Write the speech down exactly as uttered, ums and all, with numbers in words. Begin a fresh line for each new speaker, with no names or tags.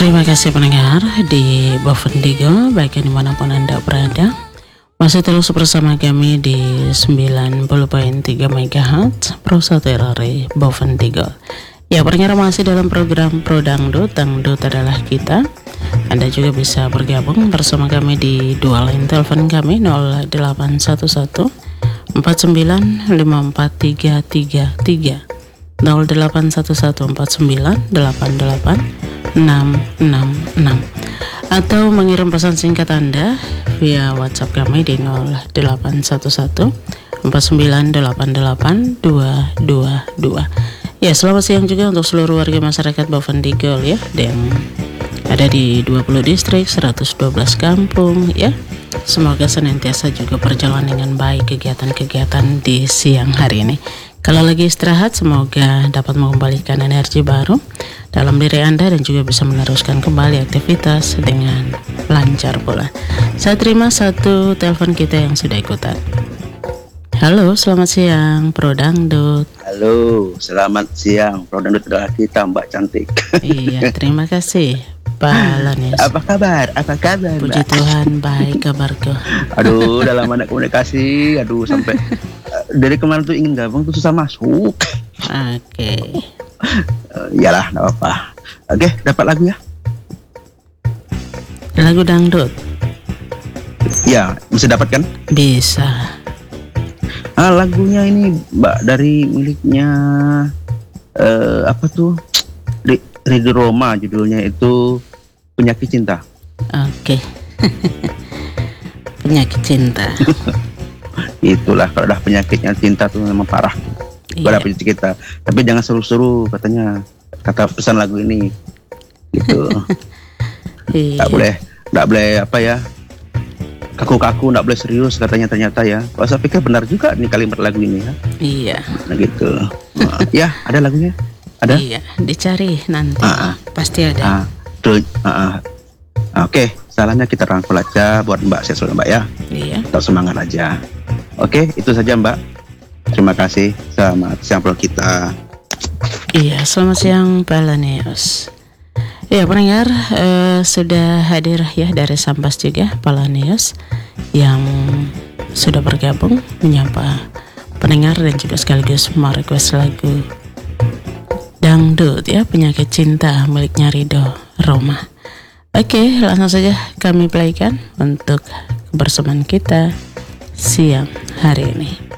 Terima kasih pendengar di Bovendigo, baik yang dimanapun Anda berada. Masih terus bersama kami di sembilan puluh koma tiga megahertz Pro satu R R I Bovendigo. Ya, pendengar masih dalam program Pro Dangdut, Dangdut adalah kita. Anda juga bisa bergabung bersama kami di dua line telepon kami nol delapan satu satu empat sembilan lima empat tiga tiga tiga, nol delapan satu satu empat sembilan delapan delapan enam enam enam, atau mengirim pesan singkat Anda via WhatsApp kami di nol delapan satu satu empat sembilan delapan delapan dua dua dua. Ya, selamat siang juga untuk seluruh warga masyarakat Bovendigo ya, yang ada di dua puluh distrik, seratus dua belas kampung ya. Semoga senantiasa juga berjalan dengan baik kegiatan-kegiatan di siang hari ini. Kalau lagi istirahat, semoga dapat mengembalikan energi baru dalam diri Anda dan juga bisa meneruskan kembali aktivitas dengan lancar pula. Saya terima satu telepon kita yang sudah ikutan. Halo, selamat siang Pro Dangdut.
Halo, selamat siang Pro Dangdut adalah kita, Mbak Cantik.
Iya, terima kasih Pak Lanis.
Apa kabar? Apa kabar,
Puji
Mbak?
Tuhan, baik kabarku.
Aduh, dalam anak komunikasi, aduh sampai dari kemarin tuh ingin gabung tuh susah masuk.
Oke.
Uh, iyalah, nggak apa-apa. Oke, dapat lagu ya?
Lagu dangdut
Ya, bisa dapat kan?
bisa.
Ah, lagunya ini Mbak dari miliknya eh, apa tuh? Regi Roma, judulnya itu Penyakit Cinta.
Oke. Penyakit cinta.
Itulah, kalau udah penyakitnya cinta tuh memang parah.
Iya.
Pada penyakit kita. Tapi jangan seru-seru katanya. Kata pesan lagu ini. Gitu.
Iya.
Tak boleh, tak boleh apa ya? Kaku-kaku, tak boleh serius katanya ternyata ya. Wah, saya pikir benar juga nih kalimat lagu ini ya.
Iya.
Nah gitu. Nah, ya, ada lagunya? Ada?
Iya, dicari nanti.
Ah, ah.
Pasti ada.
Ah, tuh, ah, ah. Oke, salahnya kita rangkul aja buat Mbak Sesol Mbak ya.
Iya.
Tetap semangat aja. Oke, itu saja Mbak. Terima kasih. Selamat siang pro kita.
Iya, selamat siang Pak Lanius. Ya, pendengar eh, sudah hadir ya dari Sampas juga Pak Lanius yang sudah bergabung menyapa pendengar dan juga sekaligus merequest lagu dangdut ya, Penyakit Cinta miliknya Ridho Roma. Oke, langsung saja kami playkan untuk kebersamaan kita siang hari ini.